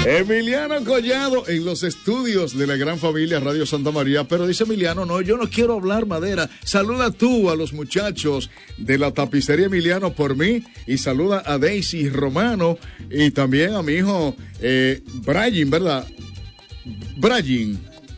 Emiliano Collado en los estudios de la gran familia Radio Santa María, pero dice Emiliano, no, yo no quiero hablar, Madera. Saluda tú a los muchachos de la tapicería Emiliano por mí y saluda a Daisy Romano y también a mi hijo Brian, ¿verdad? Brian,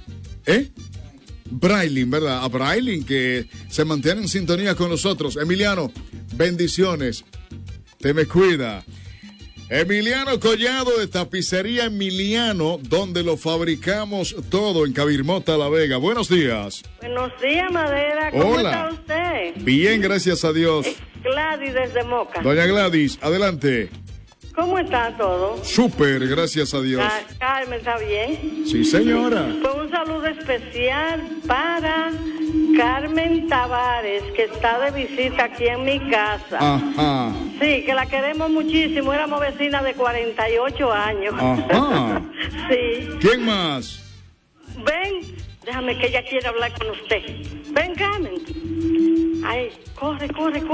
Brailin, ¿verdad? A Brailin que se mantiene en sintonía con nosotros. Emiliano, bendiciones. Te me cuida. Emiliano Collado de Tapicería Emiliano, donde lo fabricamos todo en Cabirmota, La Vega. Buenos días. Buenos días, Madera. ¿Cómo Hola. está usted? Bien, gracias a Dios. Gladys desde Moca. Doña Gladys, adelante. ¿Cómo está todo? Súper, gracias a Dios. Carmen, ¿está bien? Sí, señora. Pues un saludo especial para Carmen Tavares, que está de visita aquí en mi casa. Ajá. Sí, que la queremos muchísimo. Éramos vecinas de 48 años. Ajá. Sí. ¿Quién más? Ven, déjame que ella quiere hablar con usted. Ven, Carmen. Ay, corre.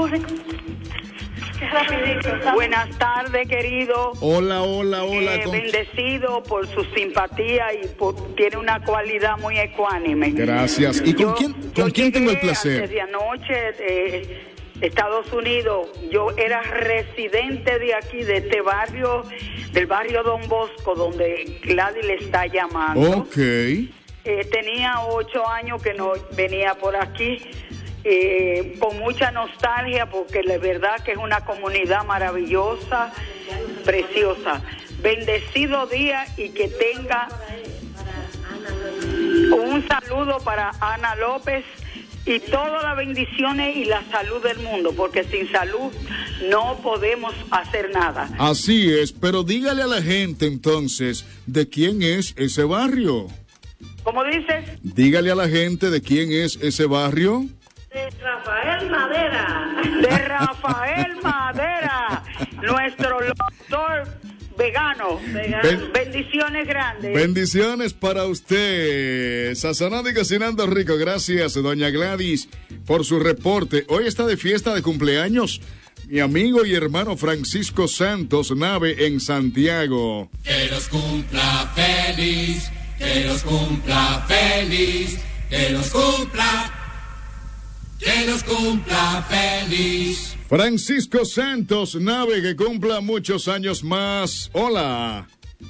Buenas tardes, querido. Hola. Bendecido por su simpatía y tiene una cualidad muy ecuánime. Gracias. ¿Y con quién tengo el placer? Desde anoche Estados Unidos. Yo era residente de aquí, de este barrio, del barrio Don Bosco, donde Gladys le está llamando. Ok. Tenía 8 años que no venía por aquí. Con mucha nostalgia, porque la verdad que es una comunidad maravillosa, preciosa. Bendecido día y que tenga un saludo para Ana López y todas las bendiciones y la salud del mundo, porque sin salud no podemos hacer nada. Así es, pero dígale a la gente entonces de quién es ese barrio. ¿Cómo dices? Dígale a la gente de quién es ese barrio. De Rafael Madera. De Rafael Madera, nuestro doctor vegano. Bendiciones grandes. Bendiciones para usted. Sazonando y cocinando rico. Gracias, doña Gladys, por su reporte. Hoy está de fiesta de cumpleaños mi amigo y hermano Francisco Santos Nave en Santiago. Que los cumpla feliz, que los cumpla feliz, que los cumpla. Que los cumpla feliz. Francisco Santos Nave, que cumpla muchos años más. Hola.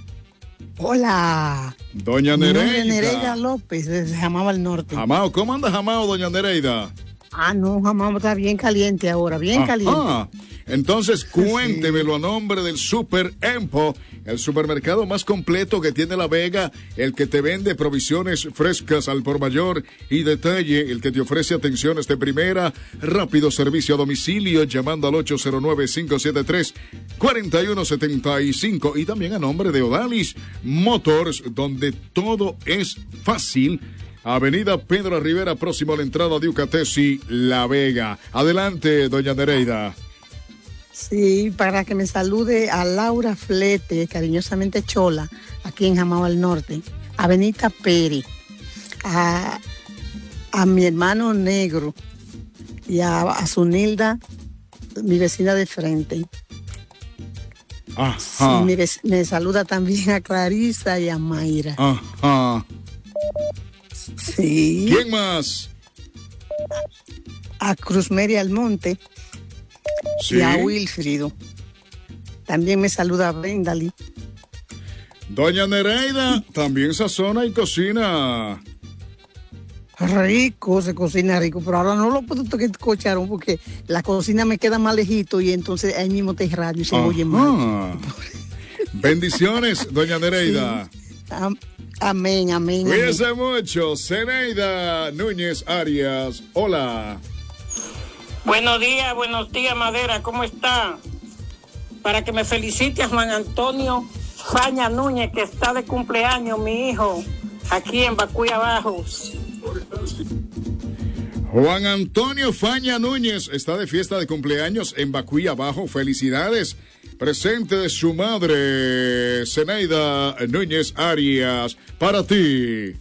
Hola. Doña Nereida. Doña Nereida López, desde Jamao al Norte. Jamao, ¿cómo anda Jamao, doña Nereida? No, Jamao está bien caliente ahora, bien caliente. Entonces, cuéntemelo a nombre del Super Empo, el supermercado más completo que tiene La Vega, el que te vende provisiones frescas al por mayor y detalle, el que te ofrece atenciones de primera, rápido servicio a domicilio, llamando al 809-573-4175, y también a nombre de Odalis Motors, donde todo es fácil. Avenida Pedro Rivera, próximo a la entrada de Ucatesi, La Vega. Adelante, doña Nereida. Sí, para que me salude a Laura Flete, cariñosamente Chola, aquí en Jamao al Norte. A Benita Pérez, a mi hermano Negro y a Zunilda, mi vecina de frente. Ajá. Sí, me saluda también a Clarisa y a Mayra. Ajá. Sí. ¿Quién más? A Cruzmeri Almonte. Sí. Y a Wilfrido. También me saluda a Brendali. Doña Nereida también sazona y cocina. Rico, se cocina rico, pero ahora no lo puedo escuchar porque la cocina me queda más lejito y entonces ahí mismo te radio y se oye mal. Bendiciones, doña Nereida. Sí. Amén. Cuídese mucho. Zeneida Núñez Arias. Hola. Buenos días, Madera, ¿cómo está? Para que me felicite a Juan Antonio Faña Núñez, que está de cumpleaños, mi hijo, aquí en Bacuy Abajo. Juan Antonio Faña Núñez está de fiesta de cumpleaños en Bacuy Abajo. Felicidades. Presente de su madre, Zeneida Núñez Arias, para ti.